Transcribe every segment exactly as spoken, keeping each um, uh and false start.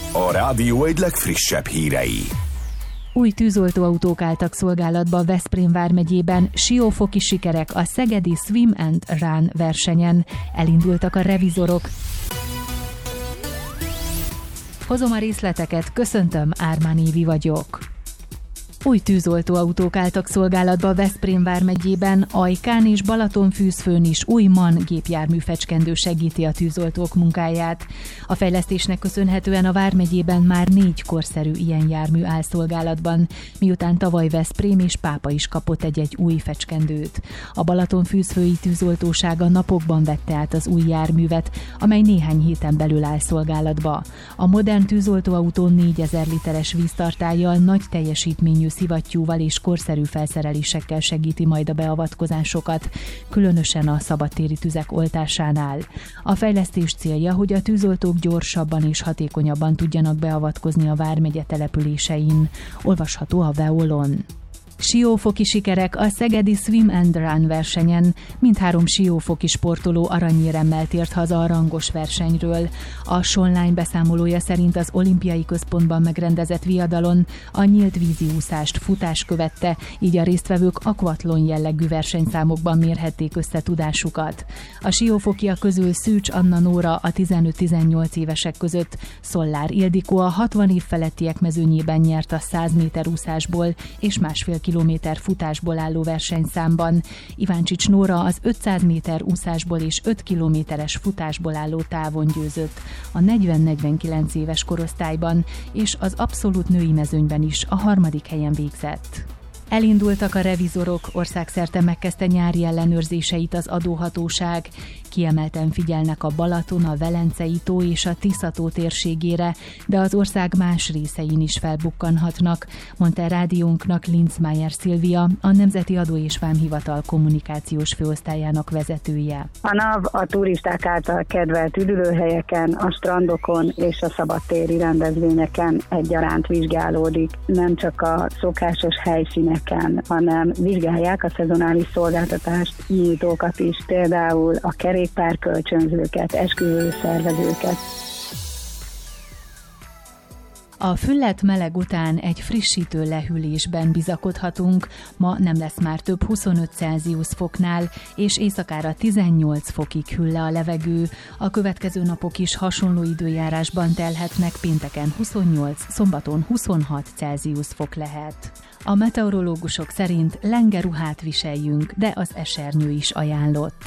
A rádió egy legfrissebb hírei. Új tűzoltóautók álltak szolgálatba Veszprém vármegyében, siófoki sikerek a szegedi Swim and Run versenyen. Elindultak a revizorok. Hozom a részleteket, köszöntöm, Ármán Évi vagyok. Új tűzoltóautók álltak szolgálatba Veszprém vármegyében, Ajkán és Balatonfűzfőn is új MAN gépjármű-fecskendő segíti a tűzoltók munkáját. A fejlesztésnek köszönhetően a vármegyében már négy korszerű ilyen jármű áll szolgálatban, miután tavaly Veszprém és Pápa is kapott egy-egy új fecskendőt. A Balatonfűzfői tűzoltósága napokban vette át az új járművet, amely néhány héten belül áll szolgálatba. A modern tűzoltóautó négyezer literes víztartállyal, nagy teljesítményű szivattyúval és korszerű felszerelésekkel segíti majd a beavatkozásokat, különösen a szabadtéri tüzek oltásánál. A fejlesztés célja, hogy a tűzoltók gyorsabban és hatékonyabban tudjanak beavatkozni a vármegye településein. Olvasható a Veolon. Siófoki sikerek a szegedi Swim and Run versenyen. Mindhárom siófoki sportoló aranyéremmel tért haza a rangos versenyről. A Sonline beszámolója szerint az olimpiai központban megrendezett viadalon a nyílt vízi úszást futás követte, így a résztvevők akvatlon jellegű versenyszámokban mérhették össze tudásukat. A siófokiak közül Szűcs Anna Nóra a tizenöt-tizennyolc évesek között, Szollár Ildikó a hatvan év felettiek mezőnyében nyert a száz méter úszásból és másfél kilométer futásból álló versenyszámban. Iváncsics Nóra az ötszáz méter úszásból és öt kilométeres futásból álló távon győzött a negyven-negyvenkilenc éves korosztályban, és az abszolút női mezőnyben is a harmadik helyen végzett. Elindultak a revizorok, országszerte megkezdte nyári ellenőrzéseit az adóhatóság. Kiemelten figyelnek a Balaton, a Velencei tó és a Tisza-tó térségére, de az ország más részein is felbukkanhatnak, mondta rádiónknak Linzmeier Szilvia, a Nemzeti Adó és Vámhivatal kommunikációs főosztályának vezetője. A NAV a turisták által kedvelt üdülőhelyeken, a strandokon és a szabadtéri rendezvényeken egyaránt vizsgálódik. Nem csak a szokásos helyszíneken, hanem vizsgálják a szezonális szolgáltatást nyújtókat is, például a kerékpárkölcsönzőket, esküvőszervezőket. A füllet meleg után egy frissítő lehűlésben bizakodhatunk, ma nem lesz már több huszonöt Celsius foknál, és éjszakára tizennyolc fokig hűl le a levegő. A következő napok is hasonló időjárásban telhetnek, pénteken huszonnyolc, szombaton huszonhat Celsius fok lehet. A meteorológusok szerint lenge ruhát viseljünk, de az esernyő is ajánlott.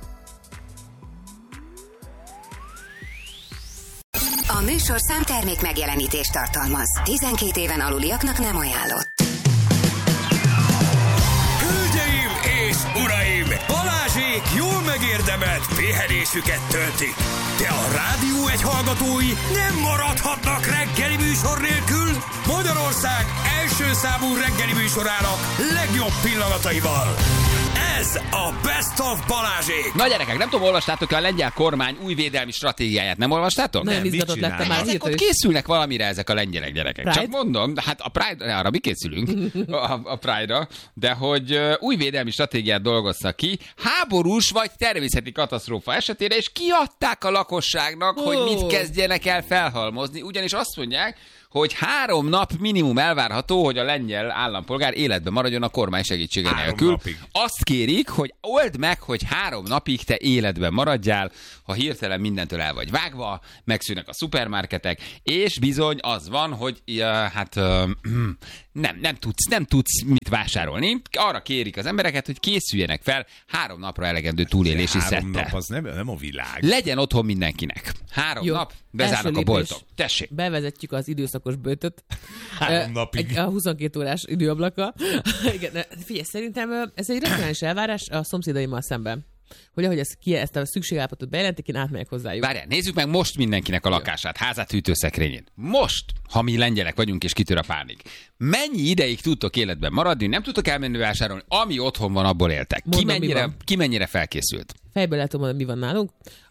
A műsorszám termék megjelenítést tartalmaz. tizenkét éven aluliaknak nem ajánlott. Hölgyeim és uraim! Balázsék jól megérdemelt pihenésüket töltik. De a rádió egy hallgatói nem maradhatnak reggeli műsor nélkül. Magyarország első számú reggeli műsorának legjobb pillanataival. Ez a Best of Balázsék! Na gyerekek, nem tudom, olvastátok-e a lengyel kormány új védelmi stratégiáját? Nem olvastátok? Nagyon izgatott lettem már. Ezek ott készülnek valamire ezek a lengyelek gyerekek. Pride? Csak mondom, hát a Pride, arra mi készülünk, a, a Pride-ra, de hogy uh, új védelmi stratégiát dolgoztak ki, háborús vagy természeti katasztrófa esetére, és kiadták a lakosságnak, oh. hogy mit kezdjenek el felhalmozni, ugyanis azt mondják, hogy három nap minimum elvárható, hogy a lengyel állampolgár életben maradjon a kormány segítsége három nélkül. Napig. Azt kérik, hogy old meg, hogy három napig te életben maradjál, ha hirtelen mindentől el vagy vágva, megszűnnek a szupermarketek, és bizony az van, hogy uh, hát uh, nem, nem, tudsz, nem tudsz mit vásárolni. Arra kérik az embereket, hogy készüljenek fel három napra elegendő túlélési három szettre. nap az nem, nem a világ. Legyen otthon mindenkinek. Három Jó. nap, bezárnak a boltok. Tessék. Bevezetjük az időszakos böjtöt. Három napig. Egy, a huszonkét órás időablaka. Igen, figyelj, szerintem ez egy referens elvárás a szomszédaimmal szemben. Hogy ahogy ezt, ki, ezt a szükségállapotot bejelentik, én átmegyek hozzájuk. Várjál, nézzük meg most mindenkinek a lakását, házát, hűtőszekrényét. Most, ha mi lengyelek vagyunk és kitör a pánik. Mennyi ideig tudtok életben maradni, nem tudtok elmenni vásárolni, ami otthon van, abból éltek. Ki Mondom, mennyire, ki mennyire felkészült? Fejből lehet mondani, mi van nálunk.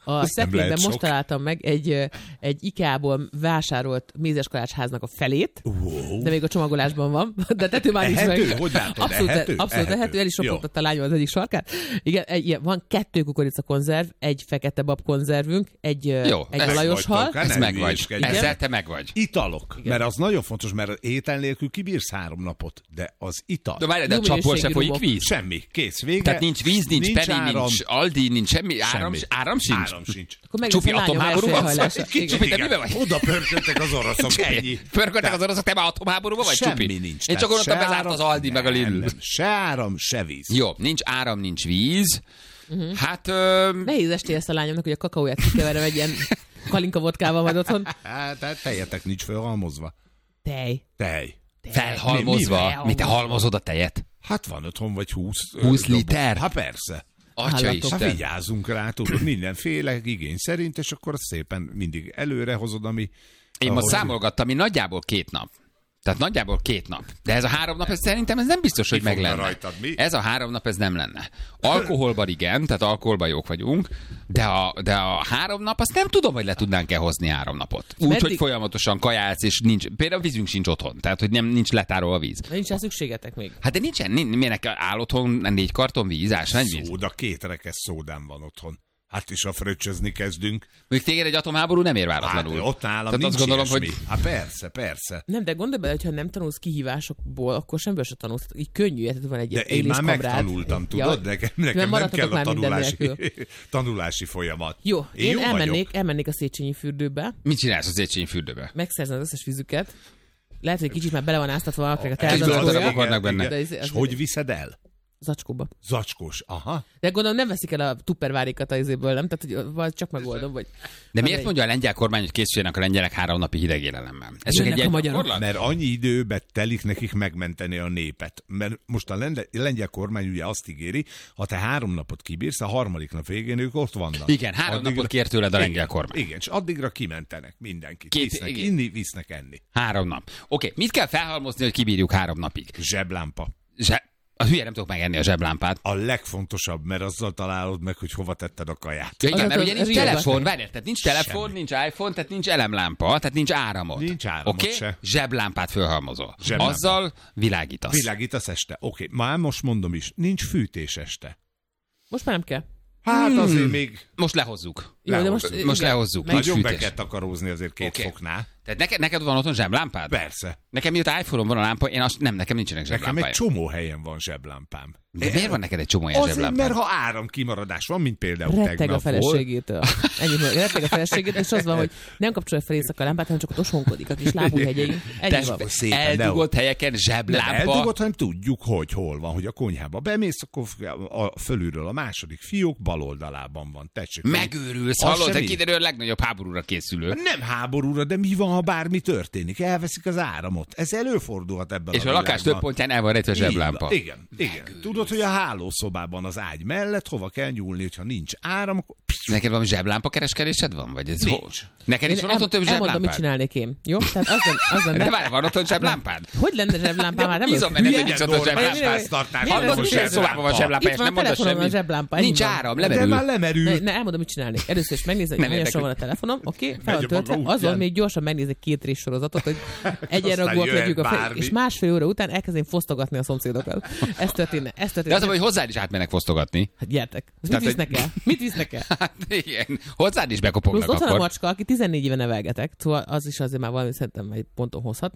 A szekrényben most találtam meg egy, egy IKEA-ból vásárolt mézeskalácsháznak a felét, wow. de még a csomagolásban van, de tető már nincs meg. Hogy látod? Abszolút ehető? Abszolút ehető, ehető. El is sopogtatta a lányom az egyik sarkát. Igen, egy, van kettő kukorica konzerv, egy fekete bab konzervünk, egy, jó, egy olajos hal. Ez megvagy. Ezzel te megvagy. Italok, igen. Mert az nagyon fontos, mert étel nélkül kibírsz három napot, de az ital. De várj, de a csapból se folyik víz. Semmi, kész, vége. Tehát nincs víz, nincs, nincs Penny, áram, nincs Aldi, nincs semmi, áram, semmi. áram sincs. Áram sincs. Csupi atomháborúban vagy? Csupi, te miben vagy? Oda pörköltek az oroszok, ennyi. Pörköltek az oroszok, te már atomháborúban vagy, Csupi? Semmi nincs. Én csak gondoltam, bezárt az Aldi meg a Lidl. Se áram, se víz. Jó, nincs áram, nincs víz. Uh-huh. Hát... Ö... Nehéz estél ezt a lányomnak, hogy a kakaóját kikeverem egy ilyen kalinka vodkával majd otthon. Tehát tejetek nincs felhalmozva. Tej. Tej. Felhalmozva? Mi, te halmozod a tejet? Hát van otthon vagy húsz. húsz liter? Hát persze. Atya Isten. Hát vigyázzunk rá, tudod, mindenféle igény szerint, és akkor azt szépen mindig előre hozod, ami... Én most számolgattam, ami nagyjából két nap. Tehát nagyjából két nap. De ez a három nap, ez szerintem ez nem biztos, hogy meg lenne. Rajtad, mi? Ez a három nap, ez nem lenne. Alkoholban igen, tehát alkoholban jók vagyunk, de a, de a három nap, azt nem tudom, hogy le tudnánk-e hozni három napot. Úgy, Meddig... hogy folyamatosan kajálsz, és nincs, például vízünk sincs otthon, tehát hogy nem, nincs letárolva a víz. Nincs rá szükségetek még. Hát de nincsen, miért áll otthon négy karton víz, ásványvíz? Szóda, két rekesz szódám van otthon. Hát is a fröccsözni kezdünk. Még téged egy atomháború nem ér váratlanul. Hát, ott nálam tehát nincs azt gondolom, ilyesmi. hogy... Hát persze, persze. Nem, de gondolj bele, hogyha nem tanulsz kihívásokból, akkor semből se tanulsz. Így könnyű, tehát van egy de én már megtanultam, tudod? Ja, nekem nekem nem kell a tanulási, tanulási folyamat. Jó, én, én jó elmennék, elmennék a Széchenyi fürdőbe. Mit csinálsz a Széchenyi fürdőbe? Megszerzem az összes vízüket. Lehet, hogy kicsit már bele van áztatva valakinek a tervezetbe. És hogy viszed el? Zacskóba. Zacskós, aha. De gondolom nem veszik el a tuppervárékat az izéből, nem? Tehát, hogy csak megoldom, vagy... De miért egy... mondja a lengyel kormány, hogy készüljenek a lengyelek három napi hidegélelemmel? Ez csak egy ilyen magyarok. Mert annyi időbe telik nekik megmenteni a népet. Mert most a lengyel kormány ugye azt ígéri, ha te három napot kibírsz, a harmadik nap végén ők ott vannak. Igen, három addigra... napot kér tőled a lengyel igen, kormány. Igen, és addigra kimentenek mindenkit. Két... Visznek igen. inni, visznek enni. Három nap. Oké, okay. Mit kell felhalmozni, hogy kibírjuk három napig? Zseblámpa. Zse... A hülye nem tudok megenni a zseblámpát. A legfontosabb, mert azzal találod meg, hogy hova tetted a kaját. Ja, igen, mert ugye nincs telefon, várj, tehát nincs telefon, semmi. Nincs iPhone, tehát nincs elemlámpa, tehát nincs áramot. Nincs áramot okay? se. Zseblámpát fölhalmozol. Zseblámpa. Azzal világítasz. Világítasz este. Oké, okay. Már most mondom is, nincs fűtés este. Most már nem kell. Hát hmm. azért még... Most lehozzuk. Jó, de most, most lehozzuk. Nagyon be kell takarózni azért két okay. foknál. Tehát neked, neked van otthon zseblámpád? Persze. Nekem mióta iPhone-on van a lámpa, én azt nem, nekem nincsenek zseblámpáim. Nekem egy csomó helyen van zseblámpám. De miért van neked egy csomó ilyen azért, zseblámpád? Mert ha áramkimaradás van, mint például retteg tegnap a feleségétől. Ennyit mondja, retteg a feleségétől, és az van, hogy nem kapcsolja fel éjszaka a lámpát, hanem csak ott osonkodik a kis lábújhegyein. Ennyi van. Eldugott helyeken zseblámpa. Nem eldugott, hanem tudjuk, hogy hol van, hogy a konyhába bemész, akkor a fölülről a második fiók bal oldalában van. Tessék, megőrülsz, hallod, te kiderül a legnagyobb háborúra készülő. Nem háborúra, de mi van, ha bármi történik? Elveszik az áramot. Ez előfordulhat ebben és a, a lakás több pontján el van rejtve a zseblámpa. Igen, igen. Tudod, hogy a hálószobában az ágy mellett hova kell nyúlni, hogyha nincs áram, akkor... Neked valami zseblámpa kereskedésed van? Vagy ez nincs. Neked is van otthon több zseblámpád? Elmondom, mit csinálnék én. Jó? Tehát az nem, az nem, de várj, van otthon zseblámpád? Hogy lenne zseblámpám? Hát nem bízom benne, hogy nincs otthon zseblámpád. Hallod, szobában van zseblámpád, és nem mondasz semmit. Nincs áram, lemerül. De már lemerül. Ne, elmondom, mit csinálnék. Először is megnézem, hogy milyen van a telefonom, oké? Fel van töltve. Azon még gyorsan megnézek két rész sorozatot, hogy egyenragúak legyünk a fel, és másfél óra után elkezdém fosztogatni a szomszédokat. Ez történne, ez történne. De az, hogy hozzád is átmennek fosztogatni. Hát gyertek. Mit visznek el? Mit visznek el? Hát igen, hozzád is bekopognak plusz akkor. Ott van a macska, aki tizennégy éve nevelgetek, szóval az is azért már valami szerintem egy ponton hozhat.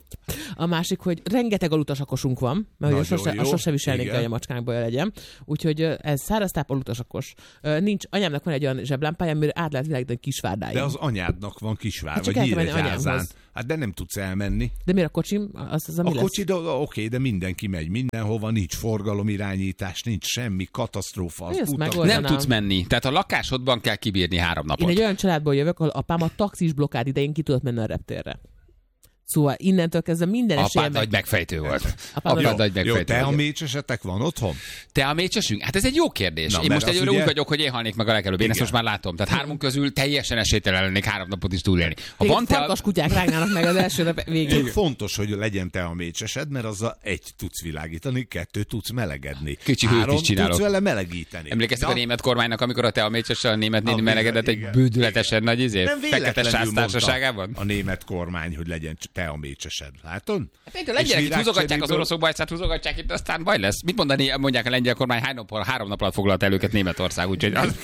A másik, hogy rengeteg alutasakosunk van, mert hogy sose, a sose viselnék el, hogy a macskánkból legyen. Úgyhogy ez száraztápol utasakos. Nincs, anyámnak van egy olyan zseblámpája, amire át lehet világítani kisvárdáig. De az anyádnak van kisvár, hát vagy Nyíregyházán. Hát de nem tudsz elmenni. De miért a kocsim? Az, az, ami a kocsi, oké, okay, de mindenki megy mindenhova, nincs forgalomirányítás, nincs semmi, katasztrófa. Az nem tudsz menni. Tehát a lakásodban kell kibírni három napot. Én egy olyan családból jövök, ahol apám a taxis blokkád idején ki tudott menni a reptérre. Szóval innentől kezdve minden esélye Apád nagy megfejtő volt. Apád Apád nagy megfejtő. Jó, te a mécsesetek van otthon? Te a mécsesünk? Hát ez egy jó kérdés. Na, Én most egyőre ugye... úgy vagyok, hogy én halnék meg a legelőbb. Én ezt most már látom. Tehát hármunk közül teljesen esélytelen lennék három napot is túlélni. Ha van te farkas kutyák rágnának meg az első nap végén. Fontos, hogy legyen te a mécsesed, mert azzal egy tudsz világítani, kettő tudsz melegedni. Kicsi hőt Három is csinálok. tudsz vele melegíteni. Emlékeztek a német kormánynak, amikor a te a mécsessel a német néni A melegedett egy igen, bődületesen nagy izé? Nem Fekete véletlenül sász mondta társaságában? a német kormány, hogy legyen te a mécsesed. Látod? Hát a lengyelek itt húzogatják az oroszok bajszát, húzogatják itt, aztán baj lesz. Mit mondani, mondják a lengyel kormány, hány nap, három nap alatt foglalt el őket Németország, úgyhogy az,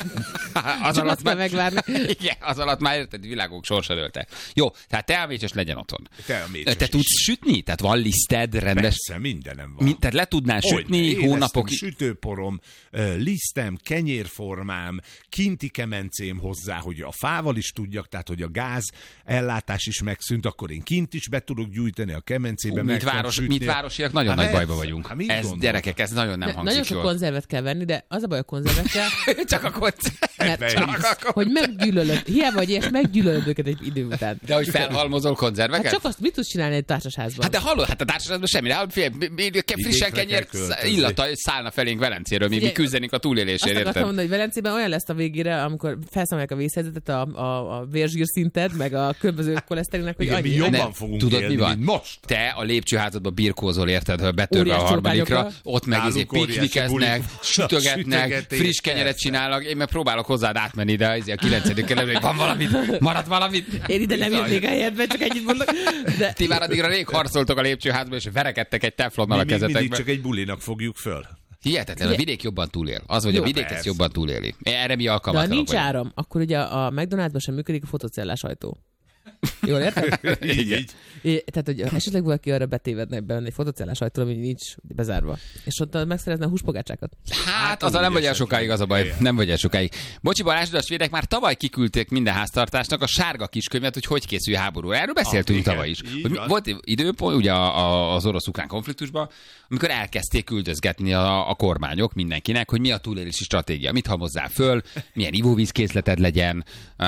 az alatt már megvárni. Igen, az alatt már érted, világok sorsa dőlte. Jó, tehát te a mécses legyen otthon. Te a mécses Te tudsz is. sütni? Tehát van liszted, rendes? Persze, mindenem van. Mi, tehát le tudnál sütni hónapokig? Sütőporom, lisztem, kenyérformám, kinti kemencém hozzá, hogy a fával is tudjak, tehát hogy a gáz ellátás is megszűnt, akkor én kint is be tudok gyújtani a kemencébe. Mit, város, mit városiak? Nagyon hát nagy bajba vagyunk. Hát ez, gondolod? Gyerekek, ez nagyon nem De, hangzik nagyon sok jól. konzervet kell venni, de az a baj a konzervekkel, Csak a konzerv. mert Csak a konzerv. hogy meggyűlölöd, hiába vagy és meggyűlölöd őket egy idő után. De hogy felhalmozol konzerveket? Hát csak azt mit tudsz csinálni egy társasházban? Hát de hallod, hát a társaságban semmi, hát fél, frissen kenyér illata szállna felénk Velencéről, mi, mi küzdenénk a Azt túlélésért, akartam érted? mondani, hogy Velencében olyan lesz a végére, amikor felszámolják a vészhelyzetet, a, a, a vérzsírszinted, meg a különböző koleszterinnek, hogy Igen, mi annyi. jobban Nem, fogunk tudod, élni, mi van? mint most. Te a lépcsőházadba birkózol, érted, betörve Óriás a harmadikra, csókányokkal. ott meg izé Nálunk óriási piknikeznek, bulik. sütögetnek, Sütögetés, friss kenyeret persze. csinálnak, én meg próbálok hozzád átmenni, de izé a kilencedik kerületben van valamit, maradt valamit. Én ide nem jönnék a helyedbe, csak ennyit mondok. De Ti már addigra rég harcoltok a lépcsőházba, és verekedtek egy teflonnal a Mi, mi mindig kezetekbe. csak egy bulinak fogjuk föl. Hihetetlen, a vidék jobban túlél. Az, hogy Jó, a vidék ezt persze. jobban túléli. Erre mi de ha alkalmatlanok nincs vagyunk. áram, akkor ugye a McDonald'sban sem működik a fotocellás ajtó. Jól érted? Így, így. É, tehát, hogy esetleg valaki arra betévedne benne egy fotocellás ajtó, ami nincs bezárva. És ott megszerezne a húspogácsákat. Hát, azzal nem vagy el sokáig, az a baj. Nem vagy el sokáig. Bocsi Balázs, a svédek már tavaly kiküldték minden háztartásnak a sárga kiskönyvet, hogy hogy készül háború. Erről beszéltünk Ah, igen, tavaly is. így Hogy mi, van. volt időpont, ugye a, a, az orosz-ukrán konfliktusban, amikor elkezdték küldözgetni a, a kormányok mindenkinek, hogy mi a túlélési stratégia, mit hamozzál föl, milyen ivóvízkészleted legyen,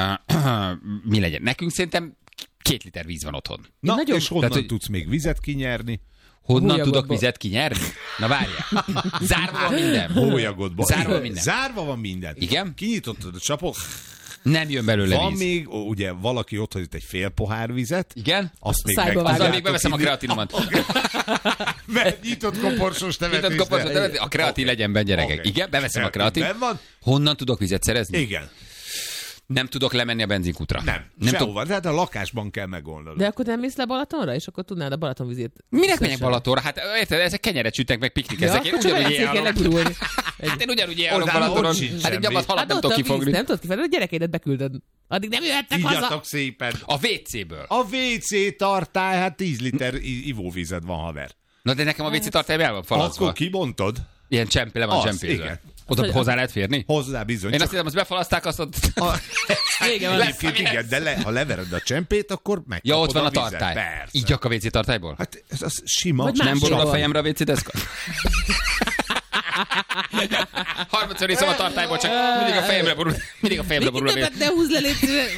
mi legyen. Nekünk szerintem két liter víz van otthon. Na, Nagyon- és honnan Tehát, hogy- tudsz még vizet kinyerni? Honnan Hólyagodba. tudok vizet kinyerni? Na várjál. Zárva van minden. Hólyagodban. Zárva van minden. Zárva van minden. Igen? Kinyitottad a csapot. Nem jön belőle Van víz. még, ugye valaki ott hagyott egy fél pohár vizet. Igen? Azt még Szájba meg vágod. Azzal még beveszem a kreatinomat. Mert nyitott koporsos Nyitott temetésre. kopaszot, temetni? A kreatin legyen benne, gyerekek. Oké. Igen, beveszem a Kreatin kreatin. benn van? Honnan tudok vizet szerezni? Igen. Nem tudok lemenni a benzinkútra. Nem. Nem Sehova. tudok. Tehát a lakásban kell megoldani. De akkor nem mész le Balatonra, és akkor tudnád a Balatonvizét. Minek menjek Balatonra? Hát érted, ezek kenyeret sütnek, meg Ja, piknikeznek. Én akkor csak ugyanúgy olyan kell élok. legurulni. Hát én ugyanúgy élok Oda- Balatonon. ott sincs Hát egy semmi. nyamat halat Hát nem ott tudok a víz, kifogni. nem tudod kifogni, a gyerekeidet beküldöd. Addig nem jöhetnek haza. Ígyatok szépen. A vé céből. A vé cé tartály, hát tíz liter i- ivóvízed van, haver. Na de nekem a vé cé tartály el van falazva. Akkor kibontod? Ilyen csempi, le van Az, csempézve. igen. Oda Hogy- hozzá lehet férni? Hozzá bizony. Én Csak azt hittem, azt befalazták, azt ott... a... Vége van. Egyébként igen, de le, ha levered a csempét, akkor megkapod Ja, ott van a vizet. tartály. Persze. Igyak a vé cé tartályból? Hát ez az sima. Vagy Nem más borul a van. fejemre a vé cé deszka? Harmadszor iszom a tartályból, csak mindig a fejemre borul, mindig a fejemre borul a Többet vé ne húzz le, légy szíves.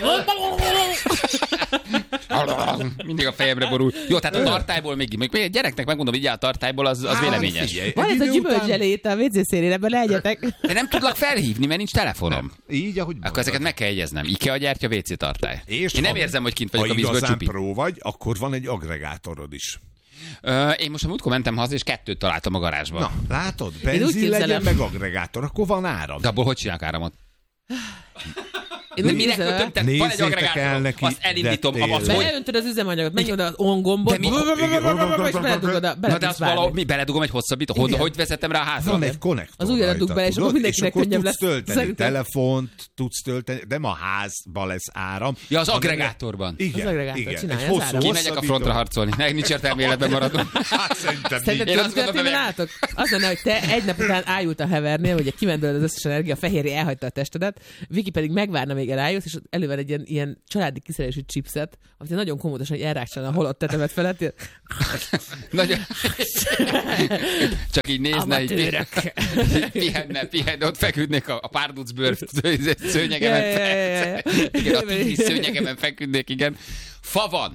Mindig a fejemre borul. Jó, tehát a tartályból még, még egy gyereknek megmondom, hogy így a tartályból, az, az véleményes. Figyelj, Van egy ez a idő után- gyümölcselét a vé cé szélén, ebben leegyetek. De nem tudlak felhívni, mert nincs telefonom. Így, ahogy Akkor ezeket meg kell jegyeznem. IKEA gyártja, vé cé tartály. És Én nem ha- érzem, hogy kint vagyok ha a vízből igazán csupi. pró vagy, akkor van egy agregátorod is. Ö, én most a múltkor mentem haza, és kettőt találtam a garázsban. Na, látod? úgy Benzin képzelem. legyen, meg agregátor, akkor van áram. De abból hogy csinálják áramot? Én De úgy minek képzelem, kötöm? Tehát van egy Nézzétek el agregátorom, neki, azt elindítom, de az tényleg. hogy? beöntöd az üzemanyagot, menj oda az on gombot, De mi- és beledugod a Na de beledugsz azt valahogy, várni. mi beledugom egy hosszabbító? Hogy, Igen. hogy vezetem rá a házra? Van egy konnektor Az ujjadat rajta, dug bele, és tudod? akkor mindenkinek és akkor könnyebb tudsz lesz. tölteni Szerintem. telefont, tudsz tölteni, nem a házban lesz áram. Ja, az hanem- agregátorban. Igen, Az agregátor igen. csinálja Egy az hosszú áramot. Kimegyek a hosszabbító. frontra harcolni. Ne, nincs értelme életben maradnom. Hát szerintem Szerinted így. Én azt tudod, gondolom, mi látok? Az lenne, hogy te egy nap után ájult a hevernél, hogy kiment belőle az összes energia, a fehérje elhagyta a testedet, Viki pedig megvárna, még elájulsz, és elővel egy ilyen, ilyen családi kiszerelésű chipset, amit nagyon komódosan elrákcsálna a holott tetemet felett. Nagyon... Csak így nézne, így Amatőrök. pihenne, pihenne, ott feküdnék a, a párducbőr szőnyegemen. Ja, ja, ja, ja. Igen, a tíz szőnyegemen feküdnék, igen. Fa van.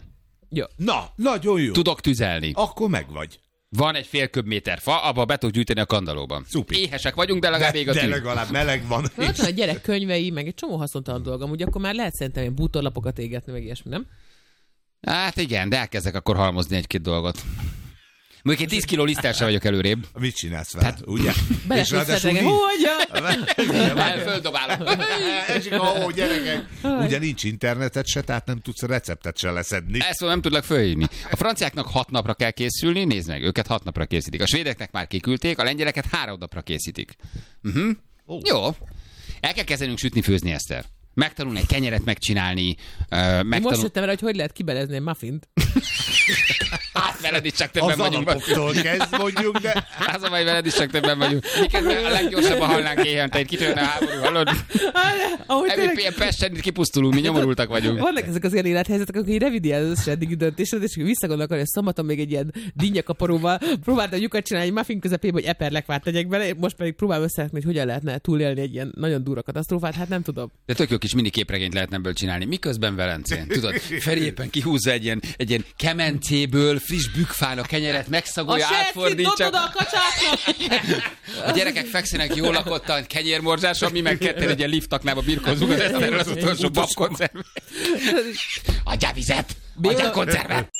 Jó. Na, nagyon jó. Tudok tüzelni. Akkor meg vagy. Van egy fél köbméter fa, abba be tudok gyűjteni a kandallóban. Szupi. Éhesek vagyunk, de legalább ég a De tűz. legalább meleg van. Na, ott van a gyerek könyvei, meg egy csomó haszontalan dolgom, ugye akkor már lehet szerintem ilyen bútorlapokat égetni, meg ilyesmi, nem? Hát igen, de elkezdek akkor halmozni egy-két dolgot. Mondjuk egy tíz kiló liszttel sem vagyok előrébb. Mit csinálsz vele, hát, ugye? Belefőzhetek, hogyan? Földobálom. Esik a hó, gyerekek. Ugye nincs internetet se, tehát nem tudsz receptet se leszedni. Ezt nem tudlak fölhívni. A franciáknak hat napra kell készülni, nézd meg, őket hat napra készítik. A svédeknek már kiküldték, a lengyeleket három napra készítik. Uh-huh. Oh. Jó. El kell kezdenünk sütni, főzni, Eszter. Megtanulni egy kenyeret megcsinálni. Uh, megtanul... Most jöttem vele, hogy hogy lehet kibelezni egy muffint. Hát veled is csak többen az vagyunk. Az alapoktól kezd mondjuk, de... Az a baj, veled is csak többen vagyunk. Miközben a leggyorsabban halnánk éjjel, itt kitörne a háború, hallod? Ebből ilyen Pesten kipusztulunk, mi nyomorultak vagyunk. Vannak ezek az ilyen élethelyzetek, akkor így revidiál az összes eddigi döntésed, és visszagondolok, hogy szombaton még egy ilyen dinnyakaparóval próbáltam lyukat csinálni egy muffin közepébe, hogy eperlekvát tegyek bele, most pedig próbálom összerakni, hogy hogyan lehetne túlélni egy ilyen nagyon durva katasztrófát, hát nem tudom. De tök jó kis mini képregényt lehetne ebből csinálni. Miközben Velencén, tudod, Feri éppen kihúzza egy ilyen, egy ilyen kemencéből friss bükkfán a kenyeret, megszagolja, átfordítja. A kacsáknak! A gyerekek fekszenek jól lakottan, kenyérmorzsáson, mi meg ketten egy ilyen liftaknába birkózunk az Eszterrel az utolsó babkoncervet. Adjál vizet! Adjál koncervet!